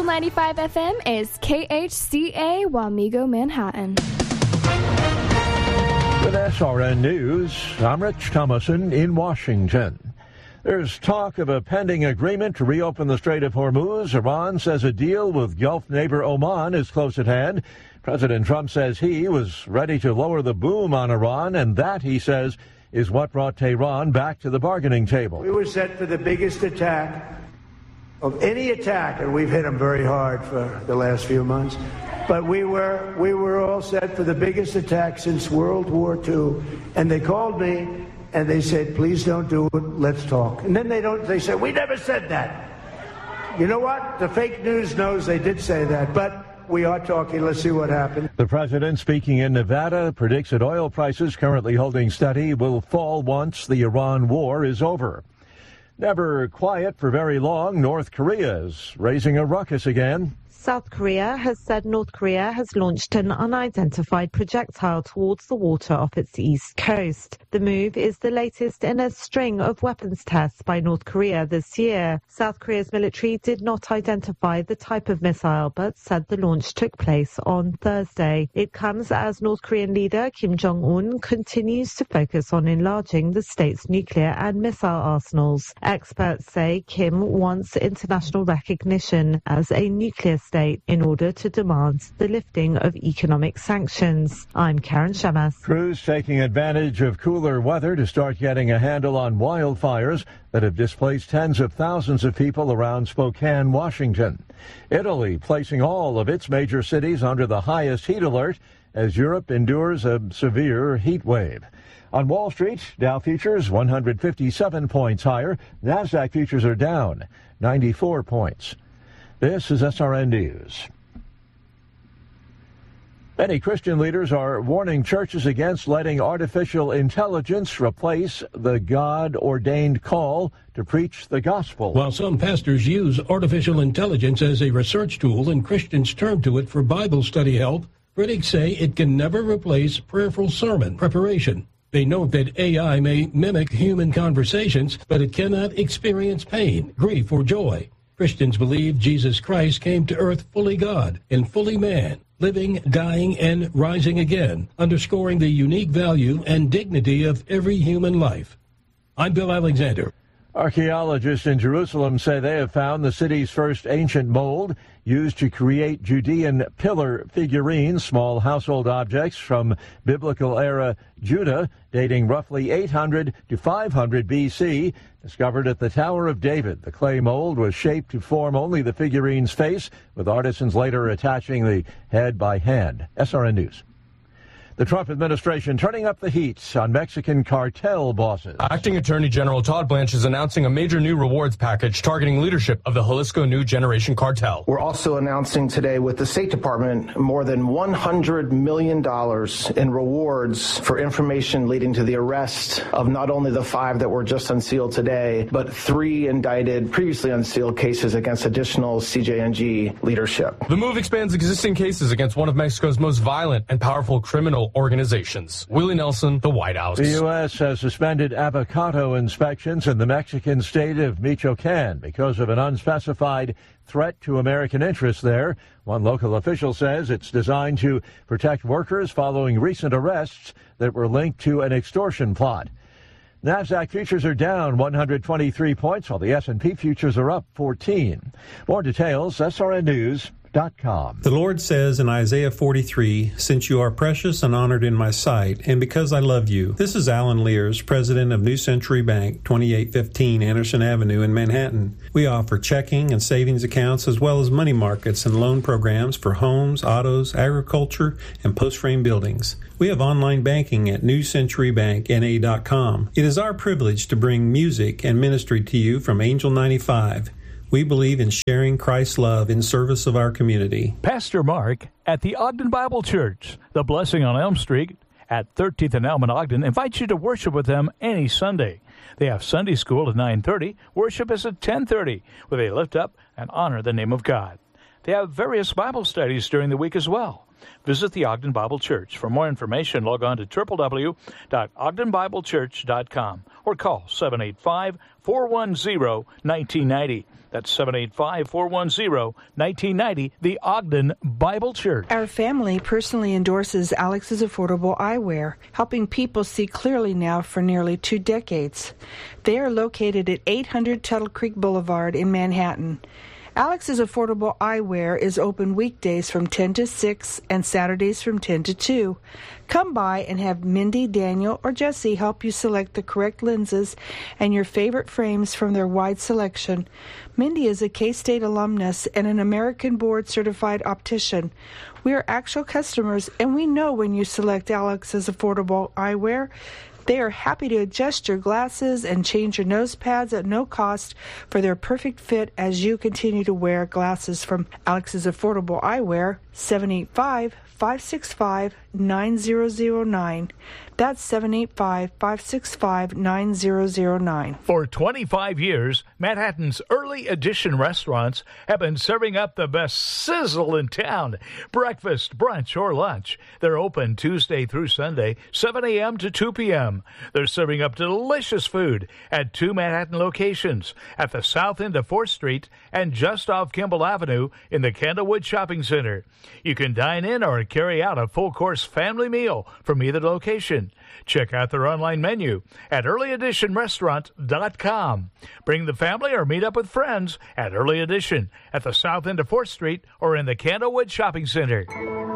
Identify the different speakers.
Speaker 1: Angel 95 FM is KHCA Wamego, Manhattan.
Speaker 2: With SRN News, I'm Rich Thomason in Washington. There's talk of a pending agreement to reopen the Strait of Hormuz. Iran says a deal with Gulf neighbor Oman is close at hand. President Trump says he was ready to lower the boom on Iran, and that, he says, is what brought Tehran back to the bargaining table.
Speaker 3: We were set for the biggest attack of any attack, and we've hit them very hard for the last few months. But we were all set for the biggest attack since World War II. And they called me and they said, please don't do it, let's talk. And then they said, we never said that. You know what? The fake news knows they did say that, but we are talking. Let's see what happens.
Speaker 2: The president, speaking in Nevada, predicts that oil prices, currently holding steady, will fall once the Iran war is over. Never quiet for very long, North Korea is raising a ruckus again.
Speaker 4: South Korea has said North Korea has launched an unidentified projectile towards the water off its east coast. The move is the latest in a string of weapons tests by North Korea this year. South Korea's military did not identify the type of missile, but said the launch took place on Thursday. It comes as North Korean leader Kim Jong-un continues to focus on enlarging the state's nuclear and missile arsenals. Experts say Kim wants international recognition as a nuclear state in order to demand the lifting of economic sanctions. I'm Karen Shamas.
Speaker 2: Crews taking advantage of cooler weather to start getting a handle on wildfires that have displaced tens of thousands of people around Spokane, Washington. Italy placing all of its major cities under the highest heat alert as Europe endures a severe heat wave. On Wall Street, Dow futures 157 points higher. NASDAQ futures are down 94 points. This is SRN News. Many Christian leaders are warning churches against letting artificial intelligence replace the God-ordained call to preach the gospel.
Speaker 5: While some pastors use artificial intelligence as a research tool and Christians turn to it for Bible study help, critics say it can never replace prayerful sermon preparation. They note that AI may mimic human conversations, but it cannot experience pain, grief, or joy. Christians believe Jesus Christ came to earth fully God and fully man, living, dying, and rising again, underscoring the unique value and dignity of every human life. I'm Bill Alexander.
Speaker 2: Archaeologists in Jerusalem say they have found the city's first ancient mold used to create Judean pillar figurines, small household objects from biblical-era Judah, dating roughly 800 to 500 B.C., discovered at the Tower of David. The clay mold was shaped to form only the figurine's face, with artisans later attaching the head by hand. SRN News. The Trump administration turning up the heat on Mexican cartel bosses.
Speaker 6: Acting Attorney General Todd Blanche is announcing a major new rewards package targeting leadership of the Jalisco New Generation Cartel.
Speaker 7: We're also announcing today with the State Department more than $100 million in rewards for information leading to the arrest of not only the 5 that were just unsealed today, but 3 indicted, previously unsealed cases against additional CJNG leadership.
Speaker 6: The move expands existing cases against one of Mexico's most violent and powerful criminal organizations. Willie Nelson, the White House.
Speaker 2: The U.S. has suspended avocado inspections in the Mexican state of Michoacan because of an unspecified threat to American interests there. One local official says it's designed to protect workers following recent arrests that were linked to an extortion plot. NASDAQ futures are down 123 points, while the S&P futures are up 14. More details, SRNnews.com.
Speaker 8: The Lord says in Isaiah 43, since you are precious and honored in my sight, and because I love you. This is Alan Lears, president of New Century Bank, 2815 Anderson Avenue in Manhattan. We offer checking and savings accounts as well as money markets and loan programs for homes, autos, agriculture, and post-frame buildings. We have online banking at newcenturybankna.com. It is our privilege to bring music and ministry to you from Angel 95. We believe in sharing Christ's love in service of our community.
Speaker 9: Pastor Mark at the Ogden Bible Church, the Blessing on Elm Street at 13th and Elm in Ogden, invites you to worship with them any Sunday. They have Sunday school at 9:30. Worship is at 10:30, where they lift up and honor the name of God. They have various Bible studies during the week as well. Visit the Ogden Bible Church. For more information, log on to www.ogdenbiblechurch.com or call 785-410-1990. That's 785-410-1990, the Ogden Bible Church.
Speaker 10: Our family personally endorses Alex's Affordable Eyewear, helping people see clearly now for nearly 2 decades. They are located at 800 Tuttle Creek Boulevard in Manhattan. Alex's Affordable Eyewear is open weekdays from 10 to 6 and Saturdays from 10 to 2. Come by and have Mindy, Daniel, or Jesse help you select the correct lenses and your favorite frames from their wide selection. Mindy is a K-State alumnus and an American board-certified optician. We are actual customers, and we know when you select Alex's Affordable Eyewear, they are happy to adjust your glasses and change your nose pads at no cost for their perfect fit as you continue to wear glasses from Alex's Affordable Eyewear, 785-565-9009. That's 785-565-9009.
Speaker 9: For 25 years, Manhattan's early edition restaurants have been serving up the best sizzle in town. Breakfast, brunch, or lunch. They're open Tuesday through Sunday, 7 a.m. to 2 p.m. They're serving up delicious food at 2 Manhattan locations, at the south end of 4th Street and just off Kimball Avenue in the Candlewood Shopping Center. You can dine in or carry out a full-course family meal from either location. Check out their online menu at earlyeditionrestaurant.com. Bring the family or meet up with friends at Early Edition at the south end of 4th Street or in the Candlewood Shopping Center.